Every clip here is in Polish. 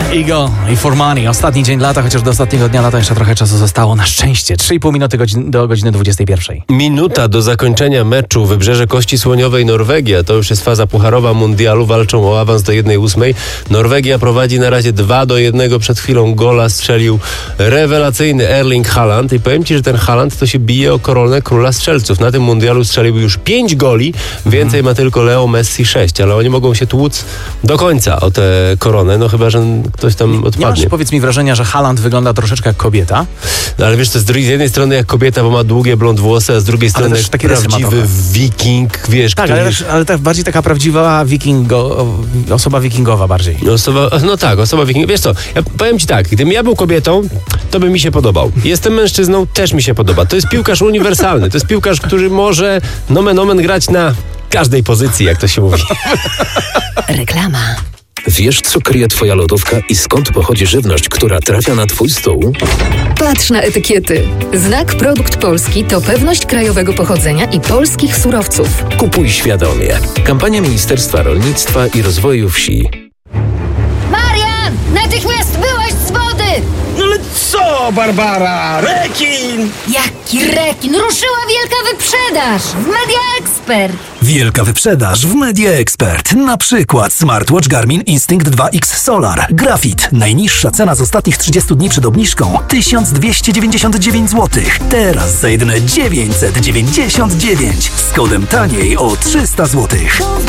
Igo i Formani. Ostatni dzień lata, chociaż do ostatniego dnia lata jeszcze trochę czasu zostało. Na szczęście. 3,5 minuty do godziny 21. Minuta do zakończenia meczu. Wybrzeże Kości Słoniowej Norwegia. To już jest faza pucharowa mundialu. Walczą o awans do 1/8. Norwegia prowadzi na razie 2-1. Przed chwilą gola strzelił rewelacyjny Erling Haaland. I powiem Ci, że ten Haaland to się bije o koronę króla strzelców. Na tym mundialu strzelił już 5 goli. Więcej ma tylko Leo Messi 6. Ale oni mogą się tłuc do końca o tę koronę. No chyba, że ktoś tam odpadnie. Nie masz, powiedz mi, wrażenia, że Haaland wygląda troszeczkę jak kobieta? No, ale wiesz, to z jednej strony jak kobieta, bo ma długie blond włosy, a z drugiej strony jak prawdziwy wiking, wiesz. Tak, ale tak bardziej taka prawdziwa osoba wikingowa bardziej. Osoba wikingowa. Wiesz co, ja powiem Ci tak, gdybym ja był kobietą, to by mi się podobał. Jestem mężczyzną, też mi się podoba. To jest piłkarz uniwersalny. To jest piłkarz, który może nomen omen grać na każdej pozycji, jak to się mówi. Reklama. Wiesz, co kryje Twoja lodówka i skąd pochodzi żywność, która trafia na Twój stół? Patrz na etykiety. Znak Produkt Polski to pewność krajowego pochodzenia i polskich surowców. Kupuj świadomie. Kampania Ministerstwa Rolnictwa i Rozwoju Wsi. Marian! Natychmiast wyłaź z wody! No ale co, Barbara? Rekin! Jaki rekin? Ruszyła wielka wyprzedaż w Media Expert! Wielka wyprzedaż w Media Expert. Na przykład smartwatch Garmin Instinct 2X Solar. Grafit. Najniższa cena z ostatnich 30 dni przed obniżką 1299 zł. Teraz za jedyne 999. Z kodem taniej o 300 zł.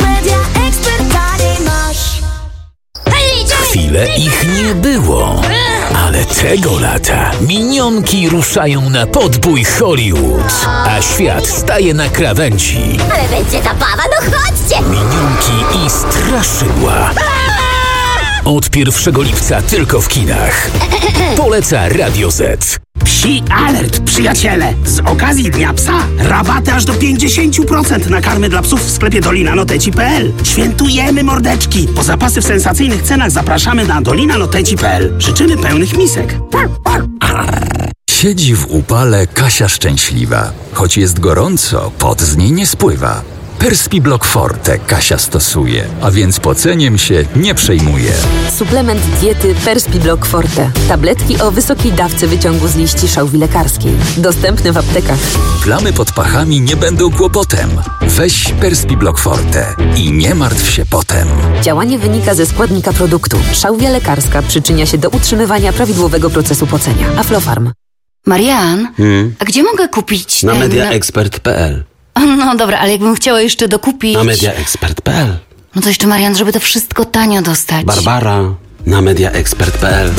Chwilę ich nie było. Ale tego lata minionki ruszają na podbój Hollywood, a świat staje na krawędzi. Ale będzie zabawa, no chodźcie! Minionki i straszydła. Od 1 lipca tylko w kinach. Poleca Radio Z. Psi alert, przyjaciele! Z okazji Dnia Psa rabaty aż do 50% na karmy dla psów w sklepie dolinanoteci.pl. Świętujemy, mordeczki! Po zapasy w sensacyjnych cenach zapraszamy na dolinanoteci.pl. Życzymy pełnych misek. Siedzi w upale Kasia szczęśliwa. Choć jest gorąco, pot z niej nie spływa. Perspiblock Forte Kasia stosuje, a więc poceniem się nie przejmuje. Suplement diety Perspiblock Forte. Tabletki o wysokiej dawce wyciągu z liści szałwi lekarskiej. Dostępny w aptekach. Plamy pod pachami nie będą kłopotem. Weź Perspiblock Forte i nie martw się potem. Działanie wynika ze składnika produktu. Szałwia lekarska przyczynia się do utrzymywania prawidłowego procesu pocenia. Aflofarm. Marian, a gdzie mogę kupić Na mediaexpert.pl. No dobra, ale jakbym chciała jeszcze dokupić... Na mediaexpert.pl. No to jeszcze, Marian, żeby to wszystko tanio dostać. Barbara, na mediaexpert.pl.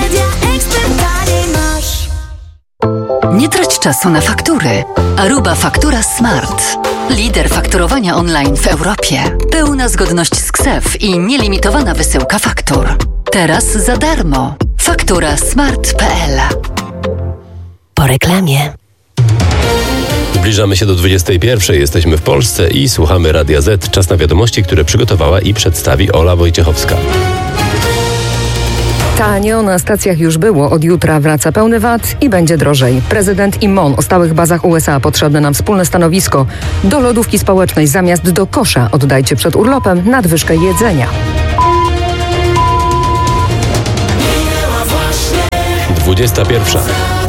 Nie trać czasu na faktury. Aruba Faktura Smart. Lider fakturowania online w Europie. Pełna zgodność z KSEF i nielimitowana wysyłka faktur. Teraz za darmo. Fakturasmart.pl. Po reklamie. Zbliżamy się do 21. Jesteśmy w Polsce i słuchamy Radia Z. Czas na wiadomości, które przygotowała i przedstawi Ola Wojciechowska. Tanio na stacjach już było, od jutra wraca pełny VAT i będzie drożej. Prezydent Imon o stałych bazach USA potrzebne nam wspólne stanowisko. Do lodówki społecznej zamiast do kosza oddajcie przed urlopem nadwyżkę jedzenia. 21.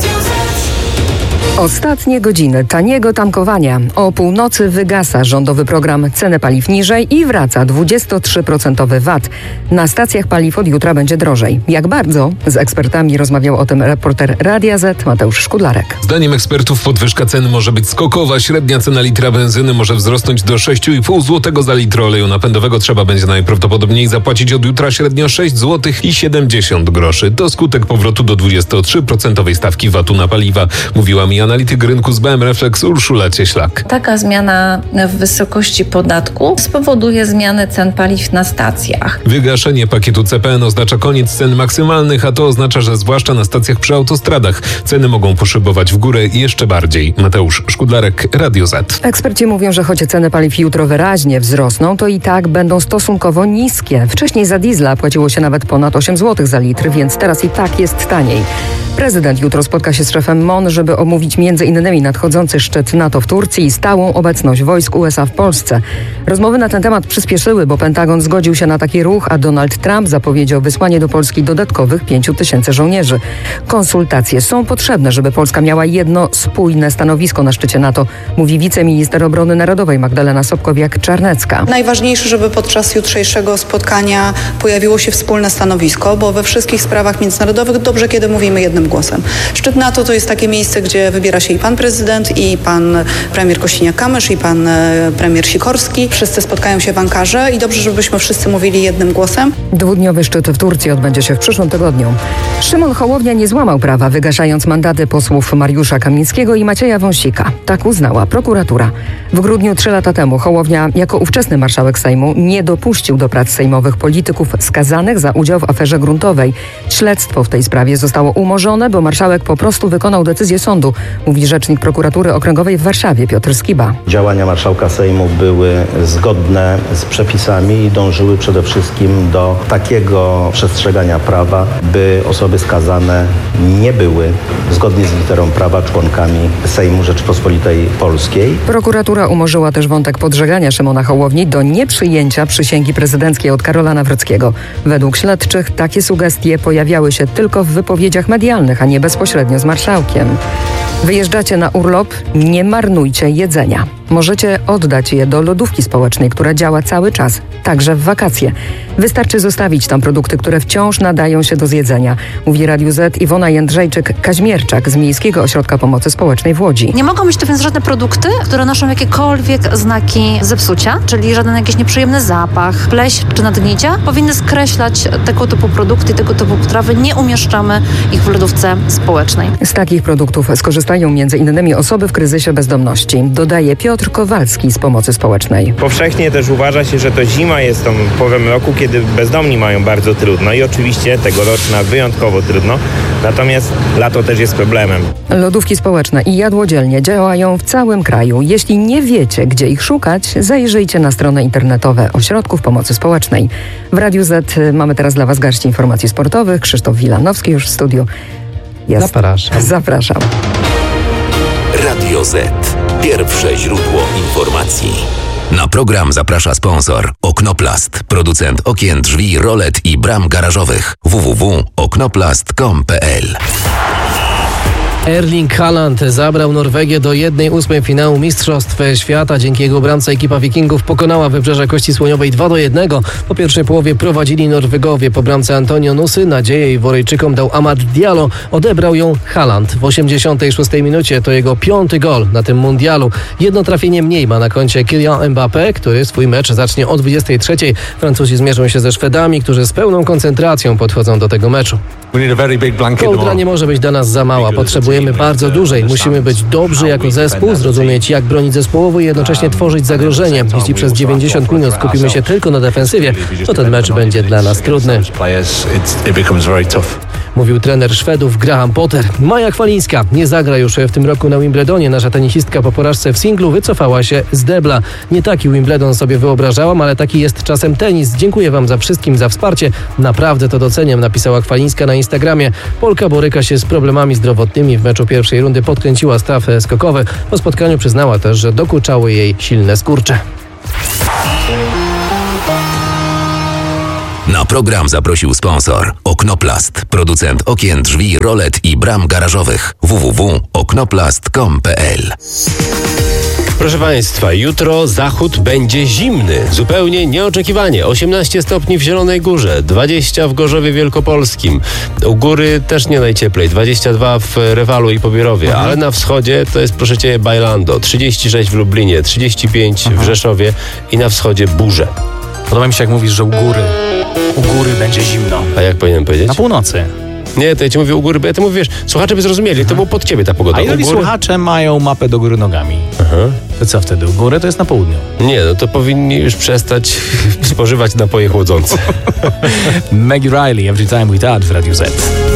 Ostatnie godziny taniego tankowania. O północy wygasa rządowy program Ceny paliw niżej i wraca 23% VAT. Na stacjach paliw od jutra będzie drożej. Jak bardzo? Z ekspertami rozmawiał o tym reporter Radia Z Mateusz Szkudlarek. Zdaniem ekspertów podwyżka cen może być skokowa. Średnia cena litra benzyny może wzrosnąć do 6,5 zł za litr oleju napędowego. Trzeba będzie najprawdopodobniej zapłacić od jutra średnio 6 zł i 70 groszy. To skutek powrotu do 23% stawki VAT-u na paliwa, mówiła mi analityk rynku z BM Reflex Urszula Cieślak. Taka zmiana w wysokości podatku spowoduje zmianę cen paliw na stacjach. Wygaszenie pakietu CPN oznacza koniec cen maksymalnych, a to oznacza, że zwłaszcza na stacjach przy autostradach ceny mogą poszybować w górę jeszcze bardziej. Mateusz Szkudlarek, Radio Z. Eksperci mówią, że choć ceny paliw jutro wyraźnie wzrosną, to i tak będą stosunkowo niskie. Wcześniej za diesla płaciło się nawet ponad 8 zł za litr, więc teraz i tak jest taniej. Prezydent jutro spotka się z szefem MON, żeby omówić m.in. nadchodzący szczyt NATO w Turcji i stałą obecność wojsk USA w Polsce. Rozmowy na ten temat przyspieszyły, bo Pentagon zgodził się na taki ruch, a Donald Trump zapowiedział wysłanie do Polski dodatkowych 5 000 żołnierzy. Konsultacje są potrzebne, żeby Polska miała jedno spójne stanowisko na szczycie NATO, mówi wiceminister obrony narodowej Magdalena Sobkowiak-Czarnecka. Najważniejsze, żeby podczas jutrzejszego spotkania pojawiło się wspólne stanowisko, bo we wszystkich sprawach międzynarodowych dobrze, kiedy mówimy jednym głosem. Szczyt NATO to jest takie miejsce, gdzie wybiera się i pan prezydent, i pan premier Kościniak-Kamysz, i pan premier Sikorski. Wszyscy spotkają się w Ankarze i dobrze, żebyśmy wszyscy mówili jednym głosem. Dwudniowy szczyt w Turcji odbędzie się w przyszłym tygodniu. Szymon Hołownia nie złamał prawa, wygaszając mandaty posłów Mariusza Kamińskiego i Macieja Wąsika. Tak uznała prokuratura. W grudniu 3 lata temu Hołownia, jako ówczesny marszałek Sejmu, nie dopuścił do prac sejmowych polityków skazanych za udział w aferze gruntowej. Śledztwo w tej sprawie zostało umorzone, bo marszałek po prostu wykonał decyzję sądu, mówi rzecznik prokuratury okręgowej w Warszawie Piotr Skiba. Działania marszałka Sejmu były zgodne z przepisami i dążyły przede wszystkim do takiego przestrzegania prawa, by osoby skazane nie były zgodnie z literą prawa członkami Sejmu Rzeczypospolitej Polskiej. Prokuratura umorzyła też wątek podżegania Szymona Hołowni do nieprzyjęcia przysięgi prezydenckiej od Karola Nawrockiego. Według śledczych takie sugestie pojawiały się tylko w wypowiedziach medialnych, a nie bezpośrednio z marszałkiem. Wyjeżdżacie na urlop? Nie marnujcie jedzenia. Możecie oddać je do lodówki społecznej, która działa cały czas, także w wakacje. Wystarczy zostawić tam produkty, które wciąż nadają się do zjedzenia, mówi Radiu Z Iwona Jędrzejczyk-Kaźmierczak z Miejskiego Ośrodka Pomocy Społecznej w Łodzi. Nie mogą być to więc żadne produkty, które noszą jakiekolwiek znaki zepsucia, czyli żaden jakiś nieprzyjemny zapach, pleśń czy nadgnicia. Powinny skreślać tego typu produkty, tego typu potrawy. Nie umieszczamy ich w lodówce społecznej. Z takich produktów skorzystają m.in. osoby w kryzysie bezdomności, dodaje Piotr Kowalski z Pomocy Społecznej. Powszechnie też uważa się, że to zima jest tą porą roku, kiedy bezdomni mają bardzo trudno i oczywiście tegoroczna wyjątkowo trudno, natomiast lato też jest problemem. Lodówki społeczne i jadłodzielnie działają w całym kraju. Jeśli nie wiecie, gdzie ich szukać, zajrzyjcie na strony internetowe Ośrodków Pomocy Społecznej. W Radiu Z mamy teraz dla Was garść informacji sportowych. Krzysztof Wilanowski już w studiu jest. Zapraszam. Radio Z. Pierwsze źródło informacji. Na program zaprasza sponsor Oknoplast, producent okien, drzwi, rolet i bram garażowych. www.oknoplast.com.pl. Erling Haaland zabrał Norwegię do 1/8 finału Mistrzostw Świata. Dzięki jego bramce ekipa Wikingów pokonała Wybrzeże Kości Słoniowej 2-1. Po pierwszej połowie prowadzili Norwegowie. Po bramce Antonio Nussy nadzieję Iworyjczykom dał Amad Diallo. Odebrał ją Haaland w 86 minucie. To jego 5. gol na tym mundialu. Jedno trafienie mniej ma na koncie Kylian Mbappé, który swój mecz zacznie o 23. Francuzi zmierzą się ze Szwedami, którzy z pełną koncentracją podchodzą do tego meczu. Kołdra nie może być dla nas za mała. Potrzebujemy bardzo dużej. Musimy być dobrzy jako zespół, zrozumieć jak bronić zespołowo i jednocześnie tworzyć zagrożenie. Jeśli przez 90 minut skupimy się tylko na defensywie, to ten mecz będzie dla nas trudny. Mówił trener Szwedów Graham Potter. Maja Chwalińska nie zagra już w tym roku na Wimbledonie. Nasza tenisistka po porażce w singlu wycofała się z debla. Nie taki Wimbledon sobie wyobrażałam, ale taki jest czasem tenis. Dziękuję Wam wszystkim za wsparcie. Naprawdę to doceniam, napisała Chwalińska na Instagramie. Polka boryka się z problemami zdrowotnymi. W meczu pierwszej rundy podkręciła staw skokowy. Po spotkaniu przyznała też, że dokuczały jej silne skurcze. Na program zaprosił sponsor Oknoplast, producent okien, drzwi, rolet i bram garażowych. www.oknoplast.com.pl. Proszę Państwa, jutro zachód będzie zimny, zupełnie nieoczekiwanie. 18 stopni w Zielonej Górze, 20 w Gorzowie Wielkopolskim. U góry też nie najcieplej, 22 w Rewalu i Pobierowie, ale na wschodzie to jest, proszę Cię, Bajlando, 36 w Lublinie, 35 w Rzeszowie i na wschodzie burze. Podoba mi się, jak mówisz, że u góry będzie zimno. A jak powinienem powiedzieć? Na północy. Nie, to ja ci mówię u góry, bo ja to mówię, wiesz, słuchacze by zrozumieli, to było pod ciebie ta pogoda. A jeżeli słuchacze mają mapę do góry nogami, to co wtedy? U góry to jest na południu. Nie, no to powinni już przestać spożywać napoje chłodzące. Maggie Riley, Every Time We Touch w Radiu Z.